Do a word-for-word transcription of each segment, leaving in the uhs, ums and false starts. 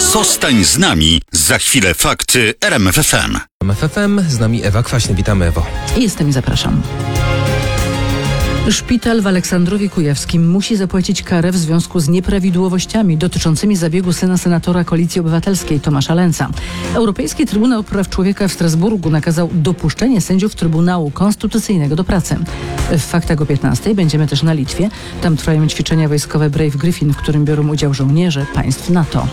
Zostań z nami. Za chwilę fakty R M F F M. R M F F M, z nami Ewa Kwaśny. Witamy, Ewo. Jestem i zapraszam. Szpital w Aleksandrowie Kujawskim musi zapłacić karę w związku z nieprawidłowościami dotyczącymi zabiegu syna senatora Koalicji Obywatelskiej Tomasza Lęca. Europejski Trybunał Praw Człowieka w Strasburgu nakazał dopuszczenie sędziów Trybunału Konstytucyjnego do pracy. W faktach o piętnastej będziemy też na Litwie. Tam trwają ćwiczenia wojskowe Brave Griffin, w którym biorą udział żołnierze państw NATO.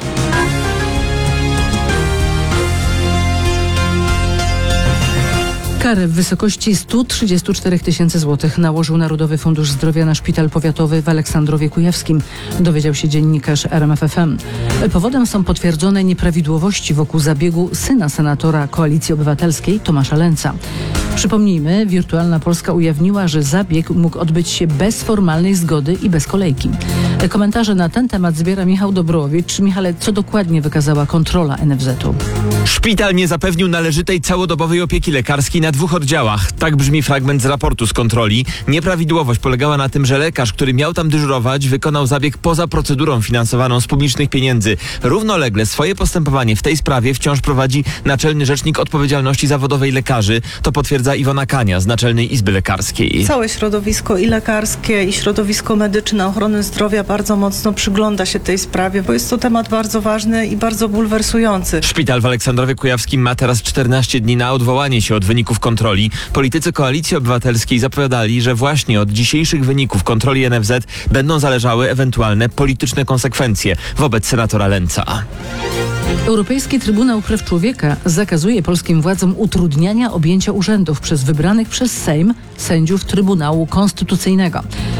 Karę w wysokości sto trzydzieści cztery tysiące złotych nałożył Narodowy Fundusz Zdrowia na szpital powiatowy w Aleksandrowie Kujawskim, dowiedział się dziennikarz R M F F M. Powodem są potwierdzone nieprawidłowości wokół zabiegu syna senatora Koalicji Obywatelskiej Tomasza Lęca. Przypomnijmy, Wirtualna Polska ujawniła, że zabieg mógł odbyć się bez formalnej zgody i bez kolejki. Komentarze na ten temat zbiera Michał Dobrowicz. Michale, co dokładnie wykazała kontrola N F Z u? Szpital nie zapewnił należytej całodobowej opieki lekarskiej na dwóch oddziałach. Tak brzmi fragment z raportu z kontroli. Nieprawidłowość polegała na tym, że lekarz, który miał tam dyżurować, wykonał zabieg poza procedurą finansowaną z publicznych pieniędzy. Równolegle swoje postępowanie w tej sprawie wciąż prowadzi Naczelny Rzecznik Odpowiedzialności Zawodowej Lekarzy. To potwierdza Iwona Kania z Naczelnej Izby Lekarskiej. Całe środowisko i lekarskie, i środowisko medyczne, ochrony zdrowia bardzo mocno przygląda się tej sprawie, bo jest to temat bardzo ważny i bardzo bulwersujący. Szpital w Aleksandrowie Kujawskim ma teraz czternaście dni na odwołanie się od wyników kontroli. Politycy Koalicji Obywatelskiej zapowiadali, że właśnie od dzisiejszych wyników kontroli N F Z będą zależały ewentualne polityczne konsekwencje wobec senatora Lęca. Europejski Trybunał Praw Człowieka zakazuje polskim władzom utrudniania objęcia urzędów przez wybranych przez Sejm sędziów Trybunału Konstytucyjnego.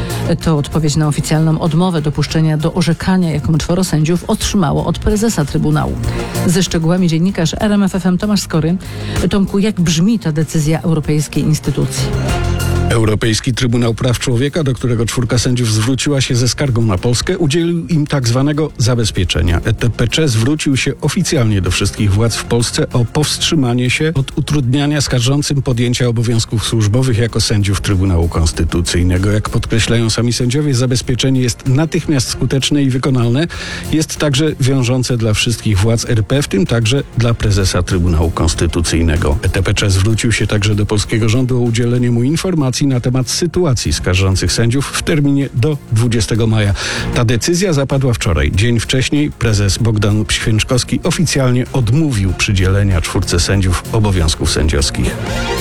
To odpowiedź na oficjalną odmowę dopuszczenia do orzekania, jaką czworo sędziów otrzymało od prezesa Trybunału. Ze szczegółami dziennikarz R M F F M Tomasz Skory. Tomku, jak brzmi ta decyzja europejskiej instytucji? Europejski Trybunał Praw Człowieka, do którego czwórka sędziów zwróciła się ze skargą na Polskę, udzielił im tak zwanego zabezpieczenia. E T P C zwrócił się oficjalnie do wszystkich władz w Polsce o powstrzymanie się od utrudniania skarżącym podjęcia obowiązków służbowych jako sędziów Trybunału Konstytucyjnego. Jak podkreślają sami sędziowie, zabezpieczenie jest natychmiast skuteczne i wykonalne. Jest także wiążące dla wszystkich władz R P, w tym także dla prezesa Trybunału Konstytucyjnego. E T P C zwrócił się także do polskiego rządu o udzielenie mu informacji na temat sytuacji skarżących sędziów w terminie do dwudziestego maja. Ta decyzja zapadła wczoraj. Dzień wcześniej prezes Bogdan Święczkowski oficjalnie odmówił przydzielenia czwórce sędziów obowiązków sędziowskich.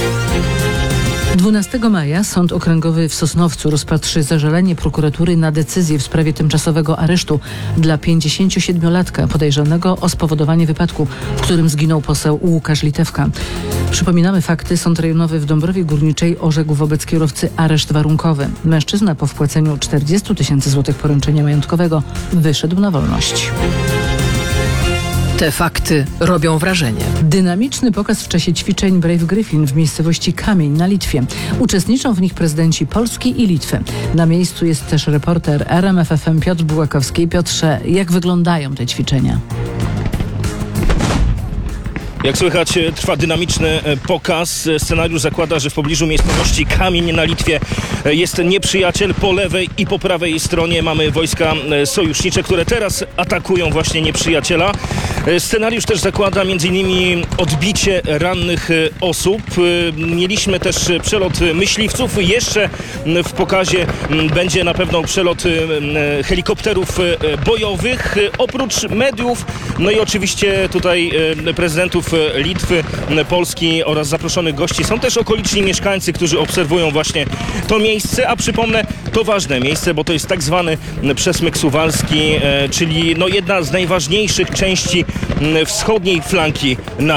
dwunastego maja Sąd Okręgowy w Sosnowcu rozpatrzy zażalenie prokuratury na decyzję w sprawie tymczasowego aresztu dla pięćdziesięciosiedmiolatka podejrzanego o spowodowanie wypadku, w którym zginął poseł Łukasz Litewka. Przypominamy fakty. Sąd rejonowy w Dąbrowie Górniczej orzekł wobec kierowcy areszt warunkowy. Mężczyzna po wpłaceniu czterdziestu tysięcy złotych poręczenia majątkowego wyszedł na wolność. Te fakty robią wrażenie. Dynamiczny pokaz w czasie ćwiczeń Brave Griffin w miejscowości Kamień na Litwie. Uczestniczą w nich prezydenci Polski i Litwy. Na miejscu jest też reporter R M F F M Piotr Bułakowski. Piotrze, jak wyglądają te ćwiczenia? Jak słychać, trwa dynamiczny pokaz. Scenariusz zakłada, że w pobliżu miejscowości Kamień na Litwie jest nieprzyjaciel. Po lewej i po prawej stronie mamy wojska sojusznicze, które teraz atakują właśnie nieprzyjaciela. Scenariusz też zakłada m.in. odbicie rannych osób. Mieliśmy też przelot myśliwców. Jeszcze w pokazie będzie na pewno przelot helikopterów bojowych. Oprócz mediów, no i oczywiście tutaj prezydentów Litwy, Polski oraz zaproszonych gości są też okoliczni mieszkańcy, którzy obserwują właśnie to miejsce, a przypomnę, to ważne miejsce, bo to jest tak zwany przesmyk suwalski, czyli no jedna z najważniejszych części wschodniej flanki NATO.